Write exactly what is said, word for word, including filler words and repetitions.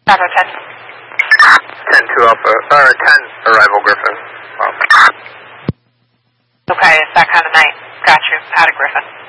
Bravo ten. ten two Alpha, or ten arrival Griffin. Wow. Okay, it's that kind of night. Got you. Out of Griffin.